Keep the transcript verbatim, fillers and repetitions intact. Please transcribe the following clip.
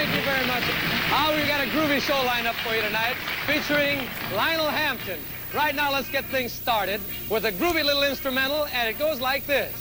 thank you very much. Ah, we've got a groovy show lined up for you tonight, featuring Lionel Hampton. Right now, let's get things started with a groovy little instrumental, and it goes like this.